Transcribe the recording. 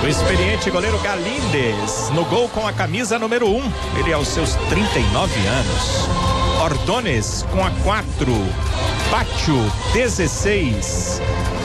O experiente goleiro Galindes no gol com a camisa número 1. Ele aos seus 39 anos. Ordones com a 4. Pátio 16.